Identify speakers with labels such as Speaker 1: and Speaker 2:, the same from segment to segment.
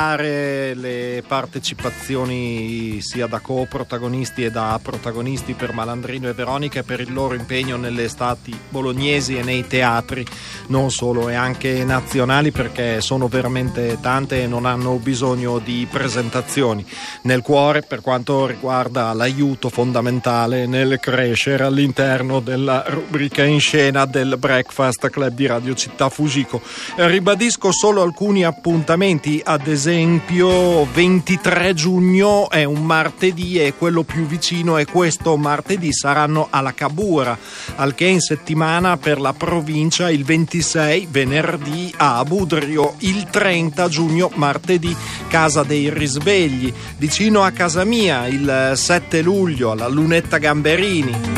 Speaker 1: ringraziare le partecipazioni sia da coprotagonisti e da protagonisti per Malandrino e Veronica e per il loro impegno nelle estati bolognesi e nei teatri, non solo e anche nazionali, perché sono veramente tante e non hanno bisogno di presentazioni. Nel cuore, per quanto riguarda l'aiuto fondamentale nel crescere all'interno della rubrica in scena del Breakfast Club di Radio Città Fujiko. Ribadisco solo alcuni appuntamenti, ad esempio 23 giugno è un martedì e quello più vicino è questo martedì, saranno alla Cabura, al che in settimana per la provincia il 26 venerdì a Budrio, il 30 giugno martedì Casa dei Risvegli, vicino a casa mia il 7 luglio alla Lunetta Gamberini.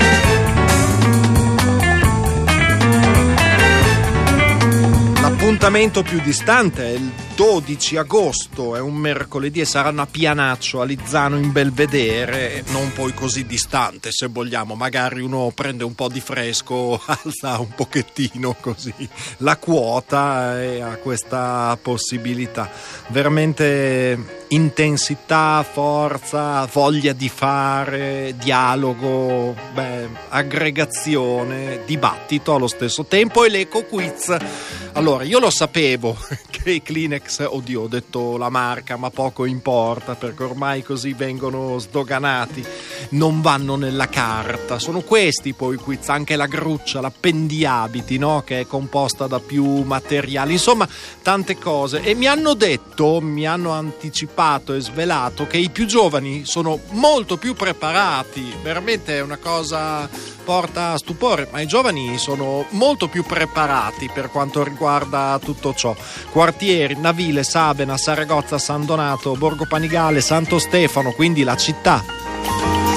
Speaker 1: L'appuntamento più distante è il 12 agosto, è un mercoledì e saranno a Pianaccio, a Lizzano in Belvedere, non poi così distante se vogliamo, magari uno prende un po' di fresco, alza un pochettino così la quota e ha questa possibilità. Veramente intensità, forza, voglia di fare, dialogo, aggregazione, dibattito allo stesso tempo e l'eco quiz. Allora, io lo sapevo che i Kleenex, oddio, ho detto la marca, ma poco importa perché ormai così vengono sdoganati, non vanno nella carta. Sono questi poi i quiz, anche la gruccia, l'appendiabiti, no? Che è composta da più materiali, insomma tante cose. E mi hanno anticipato e svelato che i più giovani sono molto più preparati, veramente è una cosa porta a stupore, ma i giovani sono molto più preparati per quanto riguarda tutto ciò. Quartieri, Navile, Sabena, Saragozza, San Donato, Borgo Panigale, Santo Stefano, quindi la città